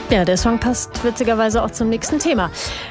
Ja, der Song passt witzigerweise auch zum nächsten Thema.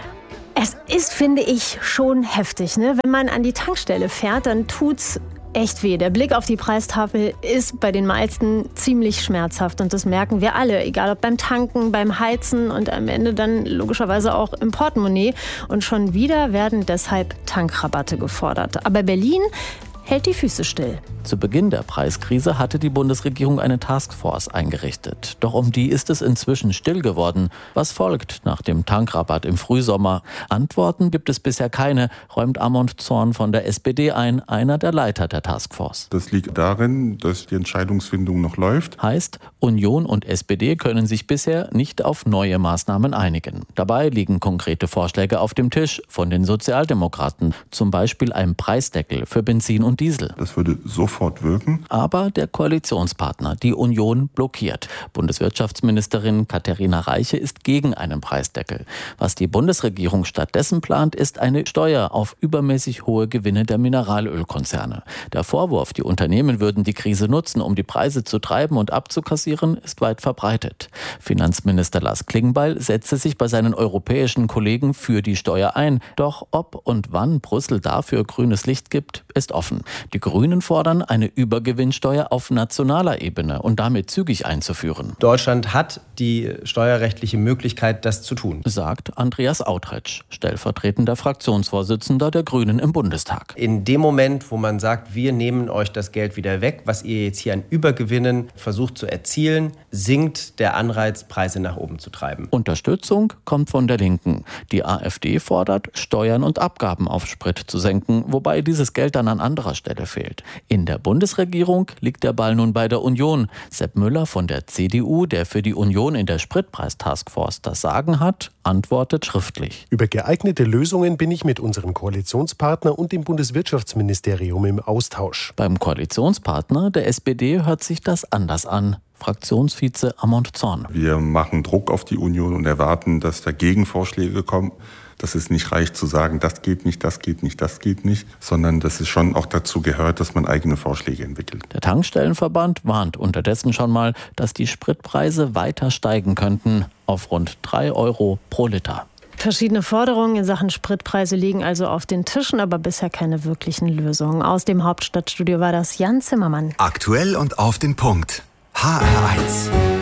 Es ist, finde ich, schon heftig, ne? Wenn man an die Tankstelle fährt, dann tut's echt weh. Der Blick auf die Preistafel ist bei den meisten ziemlich schmerzhaft und das merken wir alle, egal ob beim Tanken, beim Heizen und am Ende dann logischerweise auch im Portemonnaie. Und schon wieder werden deshalb Tankrabatte gefordert. Aber Berlin hält die Füße still. Zu Beginn der Preiskrise hatte die Bundesregierung eine Taskforce eingerichtet. Doch um die ist es inzwischen still geworden. Was folgt nach dem Tankrabatt im Frühsommer? Antworten gibt es bisher keine, räumt Amont Zorn von der SPD ein, einer der Leiter der Taskforce. Das liegt darin, dass die Entscheidungsfindung noch läuft. Heißt, Union und SPD können sich bisher nicht auf neue Maßnahmen einigen. Dabei liegen konkrete Vorschläge auf dem Tisch von den Sozialdemokraten, zum Beispiel ein Preisdeckel für Benzin und Diesel. Das würde sofort wirken. Aber der Koalitionspartner, die Union, blockiert. Bundeswirtschaftsministerin Katharina Reiche ist gegen einen Preisdeckel. Was die Bundesregierung stattdessen plant, ist eine Steuer auf übermäßig hohe Gewinne der Mineralölkonzerne. Der Vorwurf, die Unternehmen würden die Krise nutzen, um die Preise zu treiben und abzukassieren, ist weit verbreitet. Finanzminister Lars Klingbeil setzte sich bei seinen europäischen Kollegen für die Steuer ein. Doch ob und wann Brüssel dafür grünes Licht gibt, ist offen. Die Grünen fordern eine Übergewinnsteuer auf nationaler Ebene und damit zügig einzuführen. Deutschland hat die steuerrechtliche Möglichkeit, das zu tun, sagt Andreas Autretsch, stellvertretender Fraktionsvorsitzender der Grünen im Bundestag. In dem Moment, wo man sagt, wir nehmen euch das Geld wieder weg, was ihr jetzt hier an Übergewinnen versucht zu erzielen, sinkt der Anreiz, Preise nach oben zu treiben. Unterstützung kommt von der Linken. Die AfD fordert, Steuern und Abgaben auf Sprit zu senken, wobei dieses Geld dann an anderer Stelle fehlt. In der Bundesregierung liegt der Ball nun bei der Union. Sepp Müller von der CDU, der für die Union in der Spritpreistaskforce das Sagen hat, antwortet schriftlich. Über geeignete Lösungen bin ich mit unserem Koalitionspartner und dem Bundeswirtschaftsministerium im Austausch. Beim Koalitionspartner der SPD hört sich das anders an. Fraktionsvize Amont Zorn. Wir machen Druck auf die Union und erwarten, dass da Gegenvorschläge kommen. Dass es nicht reicht zu sagen, das geht nicht, das geht nicht, das geht nicht, sondern dass es schon auch dazu gehört, dass man eigene Vorschläge entwickelt. Der Tankstellenverband warnt unterdessen schon mal, dass die Spritpreise weiter steigen könnten auf rund 3 Euro pro Liter. Verschiedene Forderungen in Sachen Spritpreise liegen also auf den Tischen, aber bisher keine wirklichen Lösungen. Aus dem Hauptstadtstudio war das Jan Zimmermann. Aktuell und auf den Punkt. HR1.